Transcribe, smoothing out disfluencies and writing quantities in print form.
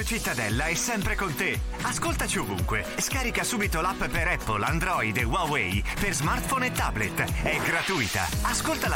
Cittadella è sempre con te. Ascoltaci ovunque. Scarica subito l'app per Apple, Android e Huawei per smartphone e tablet. È gratuita. Ascoltala